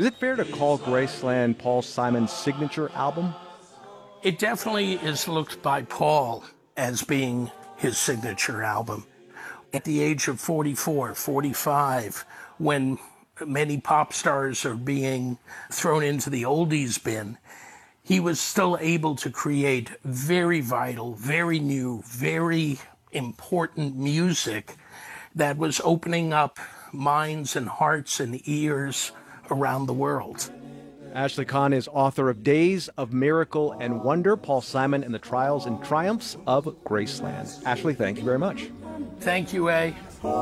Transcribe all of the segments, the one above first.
Is it fair to call Graceland Paul Simon's signature album? It definitely is looked by Paul as being his signature album. At the age of 44, 45, when many pop stars are being thrown into the oldies bin, he was still able to create very vital, very new, very important music that was opening up minds and hearts and ears around the world. Ashley Kahn is author of Days of Miracle and Wonder, Paul Simon and the Trials and Triumphs of Graceland. Ashley, thank you very much. Thank you, A.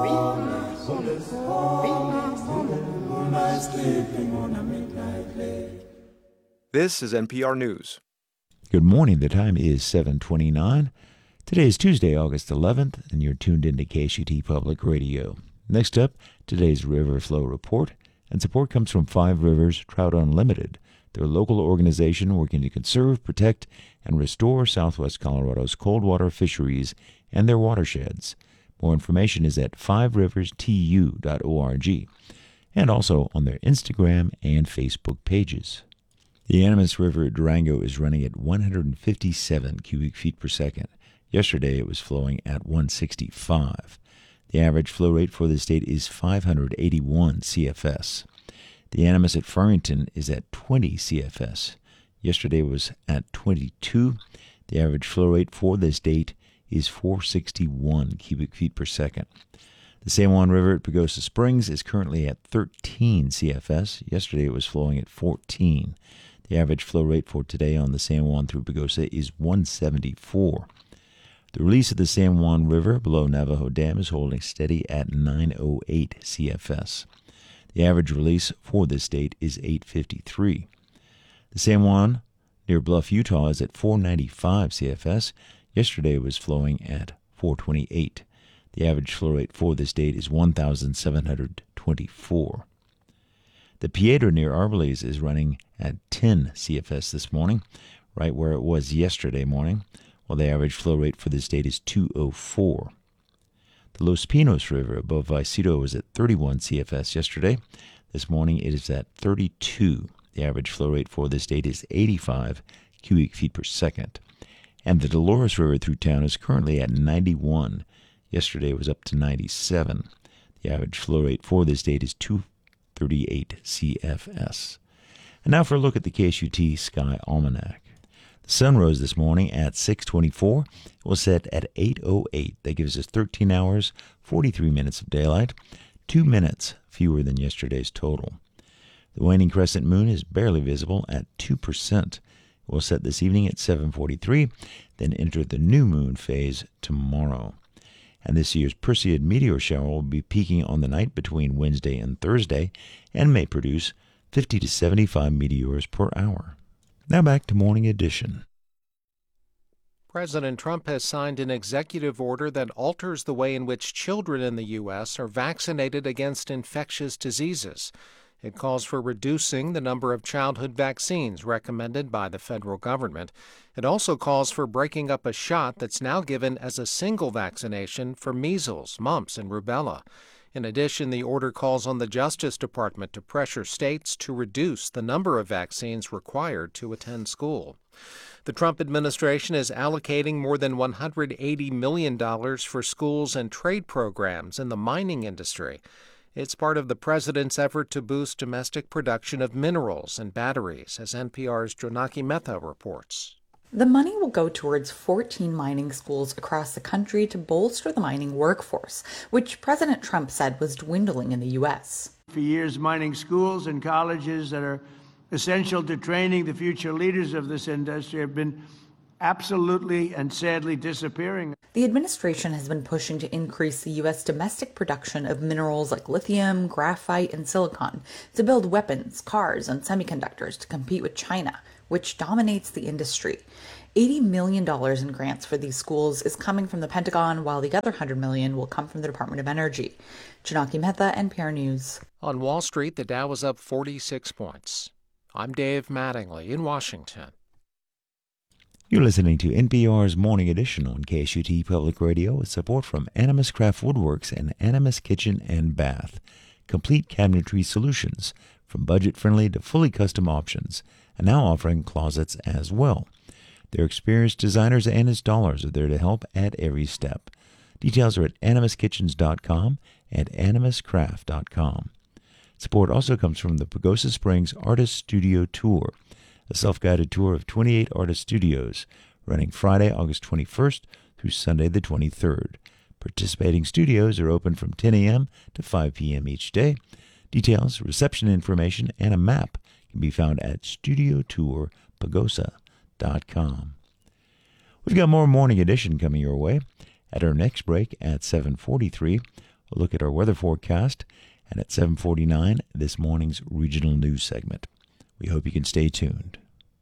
This is NPR News. Good morning. The time is 7:29. Today is Tuesday, August 11th, and you're tuned into KSUT Public Radio. Next up, today's River Flow Report, and support comes from Five Rivers Trout Unlimited, their local organization working to conserve, protect, and restore Southwest Colorado's cold water fisheries and their watersheds. More information is at fiveriverstu.org, and also on their Instagram and Facebook pages. The Animas River at Durango is running at 157 cubic feet per second. Yesterday it was flowing at 165. The average flow rate for the state is 581 CFS. The Animas at Farmington is at 20 CFS. Yesterday was at 22. The average flow rate for this date is 461 cubic feet per second. The San Juan River at Pagosa Springs is currently at 13 CFS. Yesterday it was flowing at 14. The average flow rate for today on the San Juan through Pagosa is 174. The release of the San Juan River below Navajo Dam is holding steady at 908 CFS. The average release for this date is 853. The San Juan near Bluff, Utah is at 495 CFS. Yesterday it was flowing at 428. The average flow rate for this date is 1,724. The Piedra near Arbalez is running at 10 CFS this morning, right where it was yesterday morning, while the average flow rate for this date is 204. The Los Pinos River above Vallecito was at 31 CFS yesterday. This morning it is at 32. The average flow rate for this date is 85 cubic feet per second. And the Dolores River through town is currently at 91. Yesterday it was up to 97. The average flow rate for this date is 238 CFS. And now for a look at the KSUT Sky Almanac. The sun rose this morning at 6:24. It will set at 8:08. That gives us 13 hours, 43 minutes of daylight, 2 minutes fewer than yesterday's total. The waning crescent moon is barely visible at 2%. It will set this evening at 7:43, then enter the new moon phase tomorrow. And this year's Perseid meteor shower will be peaking on the night between Wednesday and Thursday and may produce 50 to 75 meteors per hour. Now back to Morning Edition. President Trump has signed an executive order that alters the way in which children in the U.S. are vaccinated against infectious diseases. It calls for reducing the number of childhood vaccines recommended by the federal government. It also calls for breaking up a shot that's now given as a single vaccination for measles, mumps, and rubella. In addition, the order calls on the Justice Department to pressure states to reduce the number of vaccines required to attend school. The Trump administration is allocating more than $180 million for schools and trade programs in the mining industry. It's part of the president's effort to boost domestic production of minerals and batteries, as NPR's Jonaki Mehta reports. The money will go towards 14 mining schools across the country to bolster the mining workforce, which President Trump said was dwindling in the U.S. For years, mining schools and colleges that are essential to training the future leaders of this industry have been absolutely and sadly disappearing. The administration has been pushing to increase the U.S. domestic production of minerals like lithium, graphite, and silicon to build weapons, cars, and semiconductors to compete with China, which dominates the industry. $80 million in grants for these schools is coming from the Pentagon, while the other $100 million will come from the Department of Energy. Jonaki Mehta, NPR News. On Wall Street, the Dow was up 46 points. I'm Dave Mattingly in Washington. You're listening to NPR's Morning Edition on KSUT Public Radio with support from Animas Craft Woodworks and Animas Kitchen and Bath. Complete cabinetry solutions from budget-friendly to fully custom options, and now offering closets as well. Their experienced designers and installers are there to help at every step. Details are at animuskitchens.com and animuscraft.com. Support also comes from the Pagosa Springs Artist Studio Tour, a self-guided tour of 28 artist studios, running Friday, August 21st through Sunday the 23rd. Participating studios are open from 10 a.m. to 5 p.m. each day. Details, reception information, and a map can be found at studiotourpagosa.com. We've got more Morning Edition coming your way. At our next break at 7:43, we'll look at our weather forecast, and at 7:49, this morning's regional news segment. We hope you can stay tuned.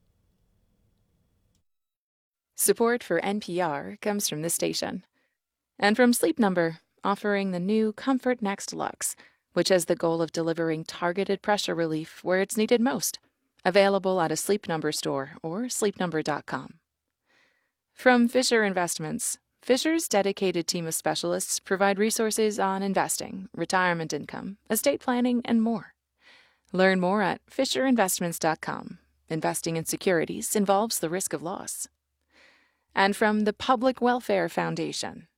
Support for NPR comes from this station. And from Sleep Number, offering the new Comfort Next Luxe, which has the goal of delivering targeted pressure relief where it's needed most. Available at a Sleep Number store or sleepnumber.com. From Fisher Investments, Fisher's dedicated team of specialists provide resources on investing, retirement income, estate planning, and more. Learn more at fisherinvestments.com. Investing in securities involves the risk of loss. And from the Public Welfare Foundation.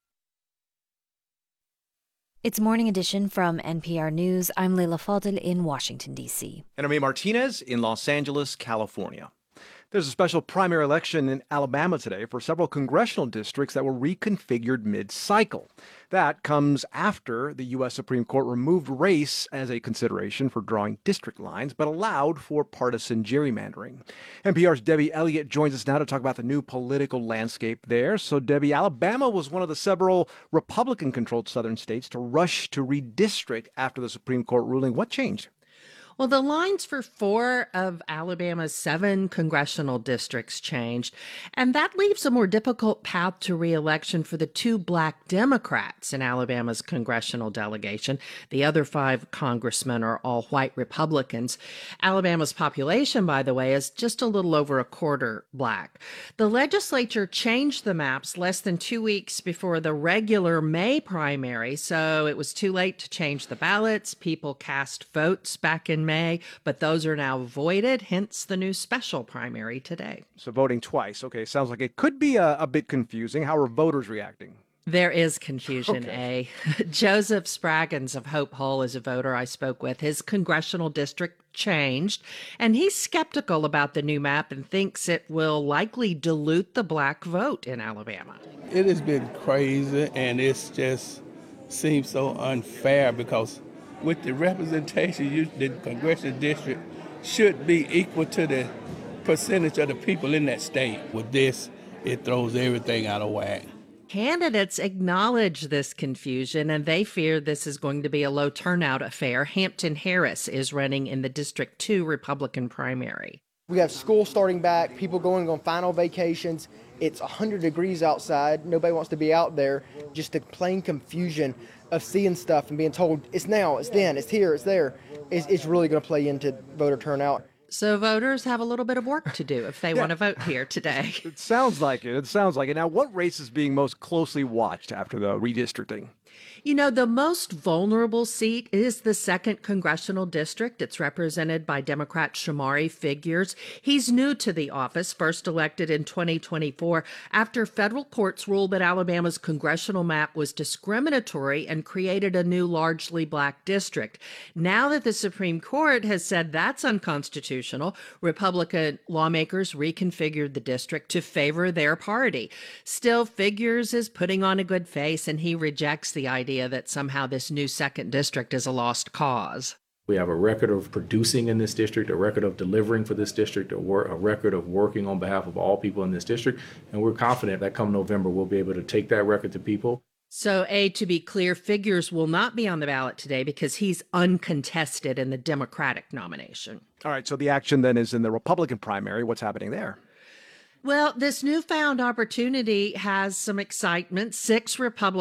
It's Morning Edition from NPR News. I'm Leila Fadel in Washington, D.C. And I'm A. Martinez in Los Angeles, California. There's a special primary election in Alabama today for several congressional districts that were reconfigured mid-cycle. That comes after the U.S. Supreme Court removed race as a consideration for drawing district lines, but allowed for partisan gerrymandering. NPR's Debbie Elliott joins us now to talk about the new political landscape there. So, Debbie, Alabama was one of the several Republican-controlled southern states to rush to redistrict after the Supreme Court ruling. What changed? Well, the lines for 4 of Alabama's 7 congressional districts changed, and that leaves a more difficult path to re-election for the 2 black Democrats in Alabama's congressional delegation. The other 5 congressmen are all white Republicans. Alabama's population, by the way, is just a little over a quarter black. The legislature changed the maps less than 2 weeks before the regular May primary, so it was too late to change the ballots. People cast votes back in May, but those are now voided, hence the new special primary today. So voting twice. Okay, sounds like it could be a bit confusing. How are voters reacting? There is confusion, okay. Joseph Spraggins of Hope Hull is a voter I spoke with. His congressional district changed, and he's skeptical about the new map and thinks it will likely dilute the black vote in Alabama. It has been crazy, and it's just seems so unfair because with the representation, the congressional district should be equal to the percentage of the people in that state. With this, it throws everything out of whack. Candidates acknowledge this confusion, and they fear this is going to be a low turnout affair. Hampton Harris is running in the District 2 Republican primary. We have school starting back, people going on final vacations. It's 100 degrees outside. Nobody wants to be out there. Just the plain confusion of seeing stuff and being told it's now, it's then, it's here, it's there. It's really going to play into voter turnout. So voters have a little bit of work to do if they want to vote here today. It sounds like it. It sounds like it. Now, what race is being most closely watched after the redistricting? You know, the most vulnerable seat is the 2nd Congressional District. It's represented by Democrat Shamari Figures. He's new to the office, first elected in 2024 after federal courts ruled that Alabama's congressional map was discriminatory and created a new largely black district. Now that the Supreme Court has said that's unconstitutional, Republican lawmakers reconfigured the district to favor their party. Still, Figures is putting on a good face, and he rejects the idea that somehow this new 2nd district is a lost cause. We have a record of producing in this district, a record of delivering for this district, a record of working on behalf of all people in this district, and we're confident that come November we'll be able to take that record to people. So, to be clear, Figures will not be on the ballot today because he's uncontested in the Democratic nomination. All right, so the action then is in the Republican primary. What's happening there? Well, this newfound opportunity has some excitement. 6 Republicans